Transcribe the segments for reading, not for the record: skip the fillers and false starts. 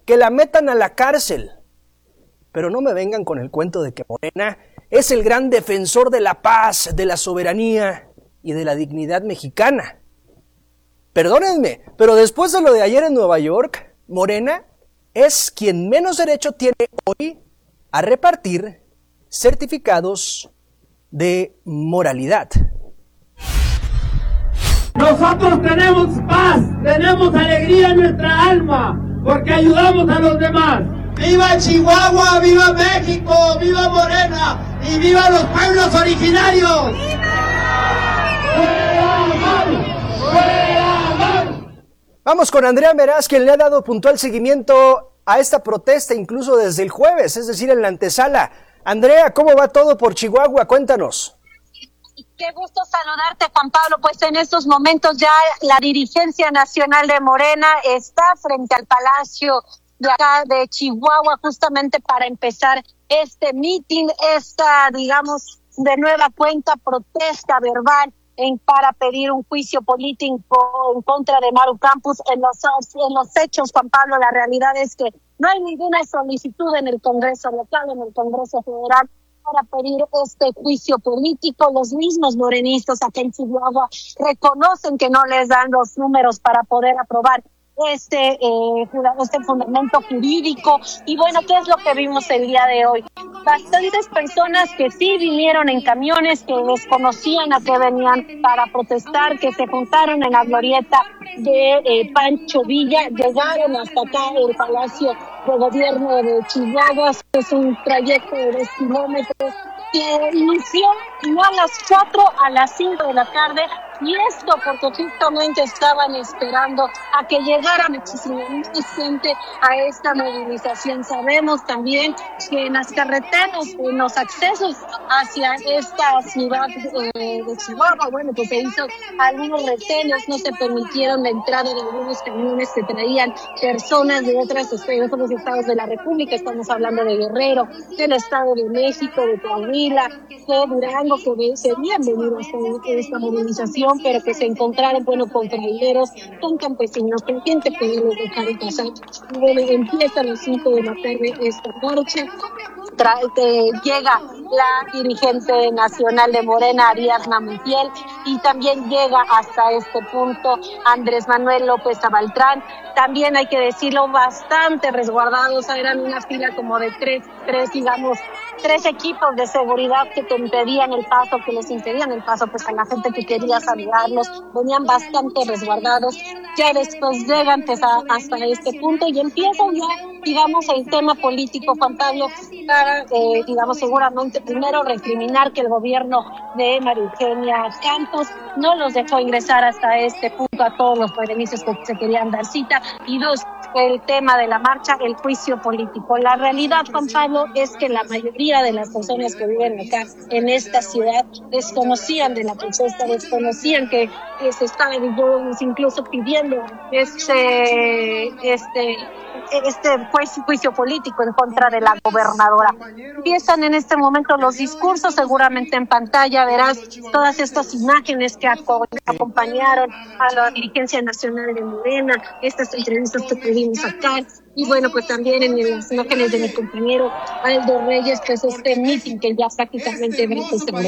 que la metan a la cárcel. Pero no me vengan con el cuento de que Morena es el gran defensor de la paz, de la soberanía y de la dignidad mexicana. Perdónenme, pero después de lo de ayer en Nueva York, Morena es quien menos derecho tiene hoy a repartir certificados de moralidad. Nosotros tenemos paz, tenemos alegría en nuestra alma, porque ayudamos a los demás. ¡Viva Chihuahua! ¡Viva México! ¡Viva Morena! ¡Y viva los pueblos originarios! Vamos con Andrea Meraz, quien le ha dado puntual seguimiento a esta protesta, incluso desde el jueves, es decir, en la antesala. Andrea, ¿cómo va todo por Chihuahua? Cuéntanos. Qué gusto saludarte, Juan Pablo. Pues en estos momentos ya la dirigencia nacional de Morena está frente al Palacio de acá de Chihuahua, justamente para empezar este mitin, esta, digamos, de nueva cuenta protesta verbal para pedir un juicio político en contra de Maru Campos. En los hechos, Juan Pablo, la realidad es que no hay ninguna solicitud en el Congreso local, en el Congreso federal, para pedir este juicio político. Los mismos morenistas aquí en Chihuahua reconocen que no les dan los números para poder aprobar este fundamento jurídico. Y bueno, ¿qué es lo que vimos el día de hoy? Bastantes personas que sí vinieron en camiones, que desconocían a qué venían para protestar, que se juntaron en la glorieta de Pancho Villa, llegaron hasta acá el Palacio de Gobierno de Chihuahua. Es un trayecto de 2 kilómetros que inició no a las 4, a las 5 de la tarde. Y esto porque justamente estaban esperando a que llegara muchísima gente a esta movilización. Sabemos también que en las carreteras, en los accesos hacia esta ciudad de Chihuahua, bueno, pues se hizo algunos retenes, no se permitieron la entrada de algunos camiones que traían personas de otros estados de la República. Estamos hablando de Guerrero, del Estado de México, de Coahuila, de Durango, que querían venir a esta movilización, pero que se encontraron, bueno, con traileros, con campesinos, con gente que no los dejaron pasar. Y bueno, empieza a las 5 de la tarde esta marcha. Llega la dirigente nacional de Morena, Ariadna Montiel, y también llega hasta este punto Andrés Manuel López Beltrán. También hay que decirlo, bastante resguardados, eran una fila como de tres equipos de seguridad que te impedían el paso, que les impedían el paso pues a la gente que quería saludarlos. Venían bastante resguardados. Ya después llegan pues hasta este punto y empiezan ya, digamos, el tema político, Juan Pablo, para, digamos, seguramente primero recriminar que el gobierno de María Eugenia Campos no los dejó ingresar hasta este punto a todos los morenistas que se querían dar cita. Y 2, el tema de la marcha, el juicio político. La realidad, Juan Pablo, es que la mayoría de las personas que viven acá en esta ciudad desconocían de la protesta, desconocían que se estaba incluso pidiendo este juicio político en contra de la gobernadora. Empiezan en este momento los discursos, seguramente en pantalla verás todas estas imágenes que acompañaron a la dirigencia nacional de Morena, estas entrevistas que pudimos sacar, y bueno, pues también en las imágenes de mi compañero Aldo Reyes, pues este meeting que ya prácticamente va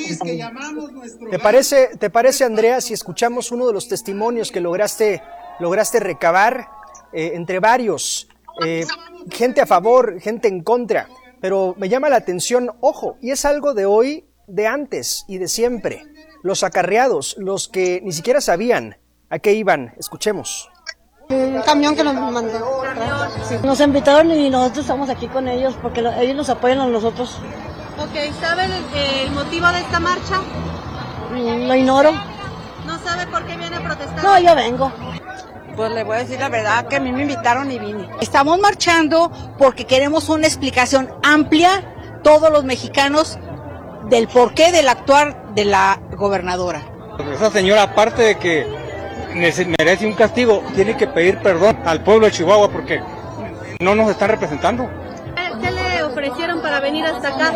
a estar. ¿Te parece, Andrea, si escuchamos uno de los testimonios que lograste recabar entre varios? Gente a favor, gente en contra, pero me llama la atención, ojo, y es algo de hoy, de antes y de siempre, los acarreados, los que ni siquiera sabían a qué iban. Escuchemos. Un camión que nos mandó. Sí. Nos invitaron y nosotros estamos aquí con ellos porque ellos nos apoyan a nosotros. Ok, ¿sabe el motivo de esta marcha? Lo ignoro. ¿No sabe por qué viene a protestar? No, yo vengo. Pues le voy a decir la verdad, que a mí me invitaron y vine. Estamos marchando porque queremos una explicación amplia, todos los mexicanos, del porqué del actuar de la gobernadora. Esa señora, aparte de que merece un castigo, tiene que pedir perdón al pueblo de Chihuahua porque no nos están representando. ¿Qué le ofrecieron para venir hasta acá?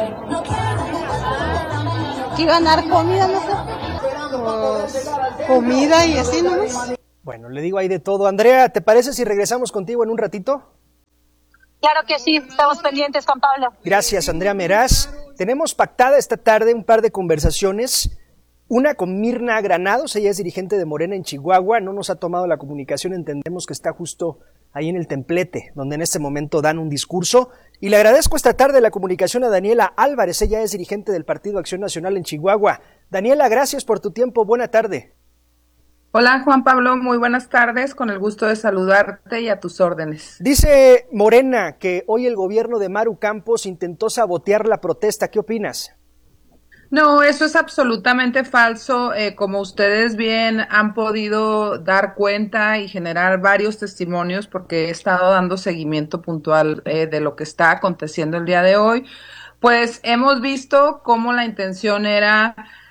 Que iban a dar comida, no sé. Pues, comida y así nomás. Bueno, le digo ahí de todo. Andrea, ¿te parece si regresamos contigo en un ratito? Claro que sí, estamos pendientes, Juan Pablo. Gracias, Andrea Meraz. Tenemos pactada esta tarde un par de conversaciones, una con Mirna Granados, ella es dirigente de Morena en Chihuahua, no nos ha tomado la comunicación, entendemos que está justo ahí en el templete, donde en este momento dan un discurso, y le agradezco esta tarde la comunicación a Daniela Álvarez, ella es dirigente del Partido Acción Nacional en Chihuahua. Daniela, gracias por tu tiempo, buena tarde. Hola Juan Pablo, muy buenas tardes, con el gusto de saludarte y a tus órdenes. Dice Morena que hoy el gobierno de Maru Campos intentó sabotear la protesta, ¿qué opinas? No, eso es absolutamente falso. Como ustedes bien han podido dar cuenta y generar varios testimonios, porque he estado dando seguimiento puntual de lo que está aconteciendo el día de hoy, pues hemos visto cómo la intención era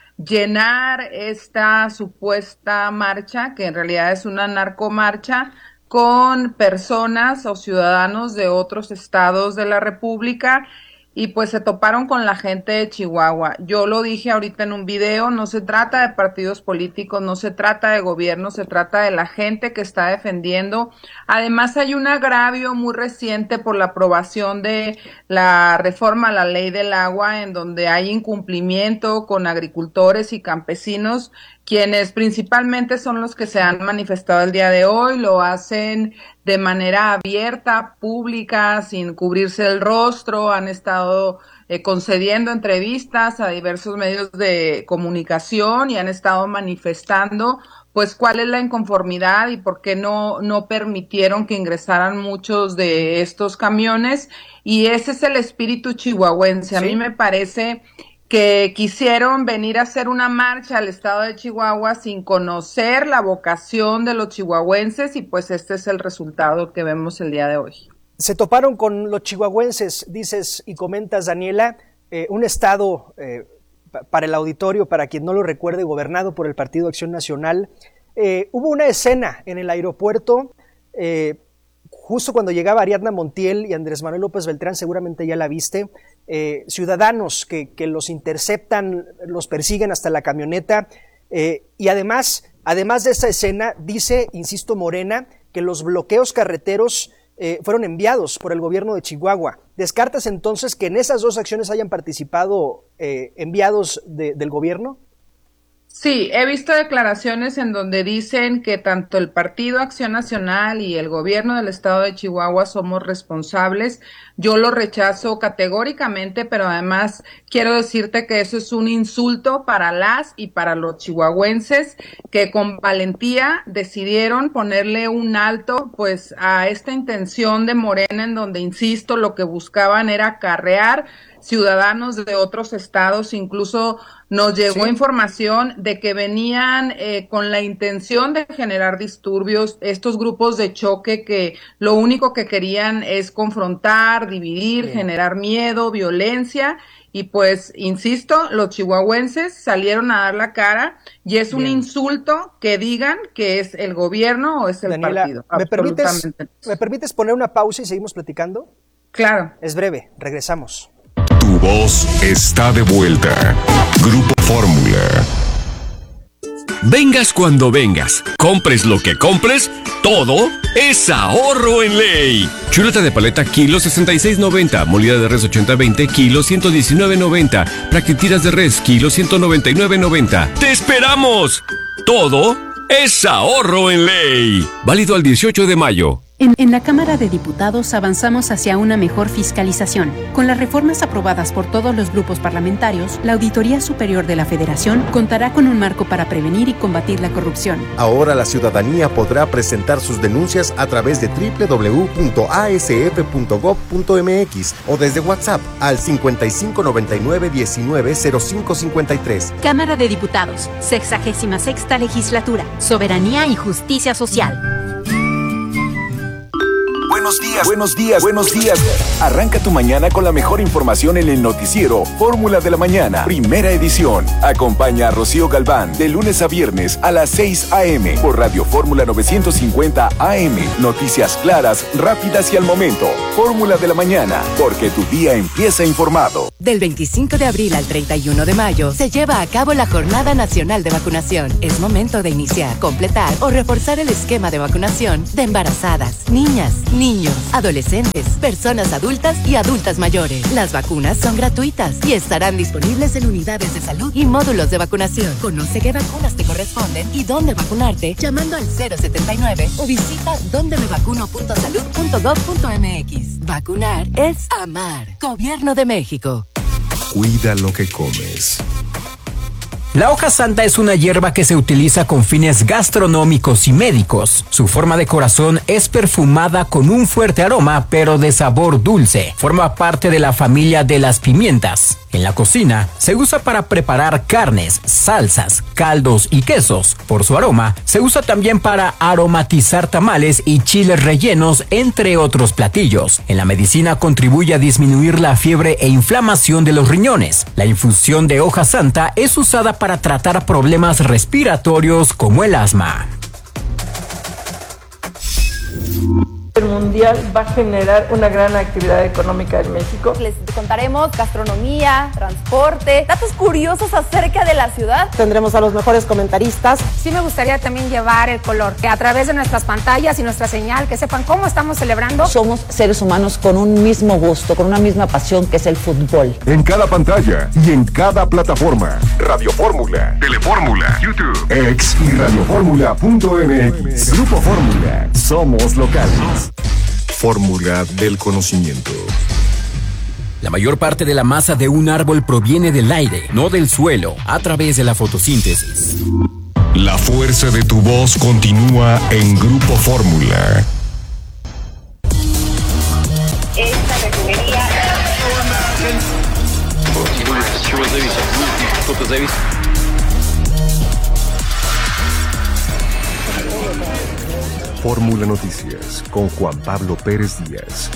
llenar esta supuesta marcha, que en realidad es una narcomarcha, con personas o ciudadanos de otros estados de la República, y pues se toparon con la gente de Chihuahua. Yo lo dije ahorita en un video, no se trata de partidos políticos, no se trata de gobierno, se trata de la gente que está defendiendo. Además hay un agravio muy reciente por la aprobación de la reforma a la ley del agua, en donde hay incumplimiento con agricultores y campesinos, quienes principalmente son los que se han manifestado el día de hoy, lo hacen de manera abierta, pública, sin cubrirse el rostro, han estado concediendo entrevistas a diversos medios de comunicación y han estado manifestando pues cuál es la inconformidad y por qué no permitieron que ingresaran muchos de estos camiones, y ese es el espíritu chihuahuense. A mí me parece que quisieron venir a hacer una marcha al estado de Chihuahua sin conocer la vocación de los chihuahuenses, y pues este es el resultado que vemos el día de hoy. Se toparon con los chihuahuenses, dices y comentas, Daniela, un estado, para el auditorio, para quien no lo recuerde, gobernado por el Partido Acción Nacional. Hubo una escena en el aeropuerto, justo cuando llegaba Ariadna Montiel y Andrés Manuel López Beltrán, seguramente ya la viste, ciudadanos que los interceptan, los persiguen hasta la camioneta, y además de esa escena, dice, insisto, Morena, que los bloqueos carreteros fueron enviados por el gobierno de Chihuahua. ¿Descartas entonces que en esas dos acciones hayan participado enviados del gobierno? Sí, he visto declaraciones en donde dicen que tanto el Partido Acción Nacional y el gobierno del estado de Chihuahua somos responsables. Yo lo rechazo categóricamente, pero además quiero decirte que eso es un insulto para las y para los chihuahuenses que con valentía decidieron ponerle un alto pues a esta intención de Morena, en donde, insisto, lo que buscaban era acarrear ciudadanos de otros estados. Incluso nos llegó información de que venían con la intención de generar disturbios, estos grupos de choque que lo único que querían es confrontar, dividir, generar miedo, violencia, y pues, insisto, los chihuahuenses salieron a dar la cara, y es un insulto que digan que es el gobierno o es el Daniela, partido. ¿Me permites poner una pausa y seguimos platicando? Claro. Es breve, regresamos. Tu voz está de vuelta. Grupo Fórmula. Vengas cuando vengas, compres lo que compres, todo es ahorro en ley. Chuleta de paleta kilo 66.90, molida de res 80-20 kilo 119.90, plaquetiras de res kilo 199.90. ¡Te esperamos! Todo es ahorro en ley. Válido al 18 de mayo. En la Cámara de Diputados avanzamos hacia una mejor fiscalización. Con las reformas aprobadas por todos los grupos parlamentarios, la Auditoría Superior de la Federación contará con un marco para prevenir y combatir la corrupción. Ahora la ciudadanía podrá presentar sus denuncias a través de www.asf.gov.mx o desde WhatsApp al 5599-190553. Cámara de Diputados, 66ª Legislatura, Soberanía y Justicia Social. Buenos días, buenos días, buenos días. Arranca tu mañana con la mejor información en el noticiero Fórmula de la Mañana, primera edición. Acompaña a Rocío Galván de lunes a viernes a las 6 a.m. por Radio Fórmula 950 AM. Noticias claras, rápidas y al momento. Fórmula de la Mañana, porque tu día empieza informado. Del 25 de abril al 31 de mayo se lleva a cabo la Jornada Nacional de Vacunación. Es momento de iniciar, completar o reforzar el esquema de vacunación de embarazadas, niñas, niños niños, adolescentes, personas adultas y adultas mayores. Las vacunas son gratuitas y estarán disponibles en unidades de salud y módulos de vacunación. Conoce qué vacunas te corresponden y dónde vacunarte llamando al 079 o visita dondemevacuno.salud.gov.mx. Vacunar es amar. Gobierno de México. Cuida lo que comes. La hoja santa es una hierba que se utiliza con fines gastronómicos y médicos. Su forma de corazón es perfumada con un fuerte aroma, pero de sabor dulce. Forma parte de la familia de las pimientas. En la cocina, se usa para preparar carnes, salsas, caldos y quesos. Por su aroma, se usa también para aromatizar tamales y chiles rellenos, entre otros platillos. En la medicina contribuye a disminuir la fiebre e inflamación de los riñones. La infusión de hoja santa es usada para tratar problemas respiratorios como el asma. El mundial va a generar una gran actividad económica en México. Les contaremos gastronomía, transporte, datos curiosos acerca de la ciudad. Tendremos a los mejores comentaristas. Sí me gustaría también llevar el color, que a través de nuestras pantallas y nuestra señal, que sepan cómo estamos celebrando. Somos seres humanos con un mismo gusto, con una misma pasión, que es el fútbol. En cada pantalla y en cada plataforma. Radio Fórmula, Telefórmula, YouTube, X y radioformula.mx. Grupo Fórmula. Somos locales. Fórmula del conocimiento. La mayor parte de la masa de un árbol proviene del aire, no del suelo, a través de la fotosíntesis. La fuerza de tu voz continúa en Grupo Fórmula. Esta refinería. Fórmula Noticias con Juan Pablo Pérez Díaz.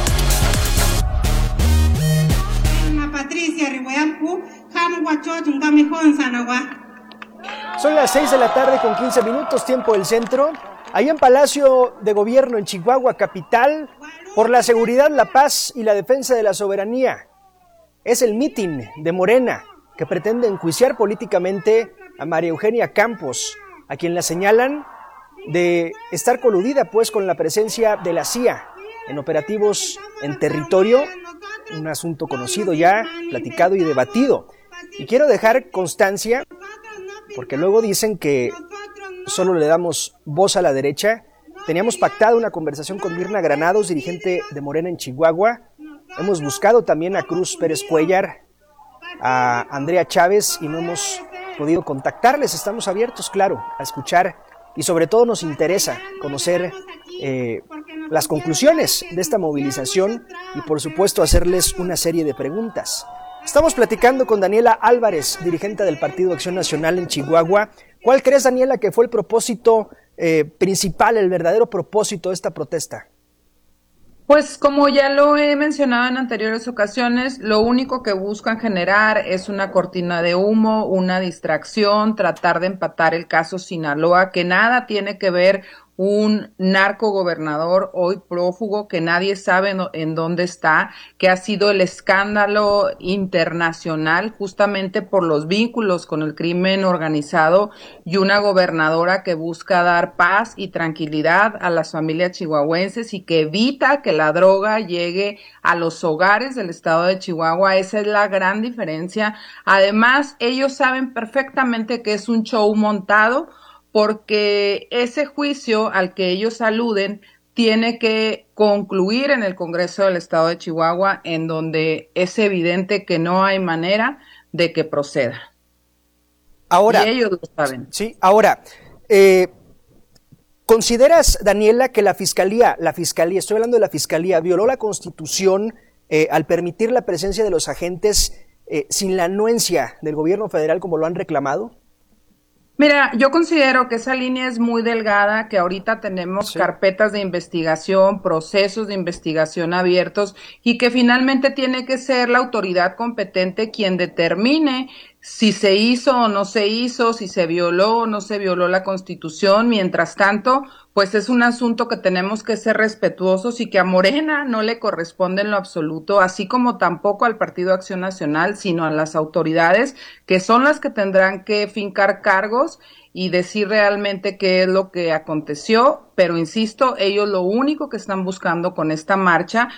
Son las 6 de la tarde con 15 minutos, tiempo del centro. Ahí en Palacio de Gobierno en Chihuahua, capital, por la seguridad, la paz y la defensa de la soberanía. Es el mitin de Morena, que pretende enjuiciar políticamente a María Eugenia Campos, a quien la señalan de estar coludida pues con la presencia de la CIA en operativos en territorio, un asunto conocido ya, platicado y debatido. Y quiero dejar constancia, porque luego dicen que solo le damos voz a la derecha. Teníamos pactado una conversación con Mirna Granados, dirigente de Morena en Chihuahua. Hemos buscado también a Cruz Pérez Cuellar, a Andrea Chávez, y no hemos podido contactarles. Estamos abiertos, claro, a escuchar, y sobre todo nos interesa conocer las conclusiones de esta movilización y por supuesto hacerles una serie de preguntas. Estamos platicando con Daniela Álvarez, dirigente del Partido Acción Nacional en Chihuahua. ¿Cuál crees, Daniela, que fue el propósito principal, el verdadero propósito de esta protesta? Pues como ya lo he mencionado en anteriores ocasiones, lo único que buscan generar es una cortina de humo, una distracción, tratar de empatar el caso Sinaloa, que nada tiene que ver un narcogobernador hoy prófugo que nadie sabe en dónde está, que ha sido el escándalo internacional justamente por los vínculos con el crimen organizado, y una gobernadora que busca dar paz y tranquilidad a las familias chihuahuenses y que evita que la droga llegue a los hogares del estado de Chihuahua. Esa es la gran diferencia. Además, ellos saben perfectamente que es un show montado, porque ese juicio al que ellos aluden tiene que concluir en el Congreso del Estado de Chihuahua, en donde es evidente que no hay manera de que proceda. Ahora, y ellos lo saben. Sí, ahora, ¿consideras, Daniela, que la Fiscalía, estoy hablando de la Fiscalía, violó la Constitución al permitir la presencia de los agentes sin la anuencia del gobierno federal como lo han reclamado? Mira, yo considero que esa línea es muy delgada, que ahorita tenemos carpetas de investigación, procesos de investigación abiertos, y que finalmente tiene que ser la autoridad competente quien determine si se hizo o no se hizo, si se violó o no se violó la Constitución. Mientras tanto, pues es un asunto que tenemos que ser respetuosos y que a Morena no le corresponde en lo absoluto, así como tampoco al Partido Acción Nacional, sino a las autoridades, que son las que tendrán que fincar cargos y decir realmente qué es lo que aconteció. Pero insisto, ellos lo único que están buscando con esta marcha